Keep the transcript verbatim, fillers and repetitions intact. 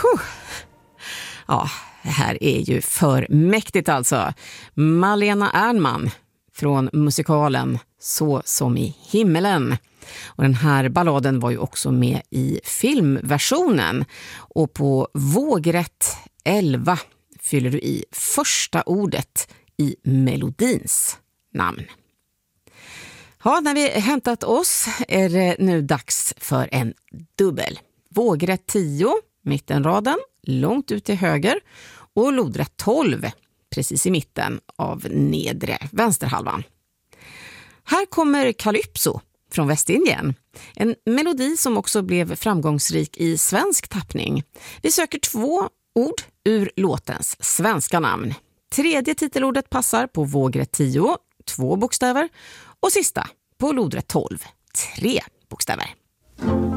Huh. Ja, det här är ju för mäktigt alltså. Malena Ernman från musikalen Så som i himmelen. Och den här balladen var ju också med i filmversionen. Och på vågrätt elva fyller du i första ordet i melodins namn. Ja, när vi hämtat oss är det nu dags för en dubbel. Vågrätt tio, mittenraden, långt ut till höger. Och lodrätt tolv, precis i mitten av nedre vänsterhalvan. Här kommer Calypso från Västindien. En melodi som också blev framgångsrik i svensk tappning. Vi söker två ord ur låtens svenska namn. Tredje titelordet passar på vågrätt tio, två bokstäver. Och sista på lodrätt tolv, tre bokstäver.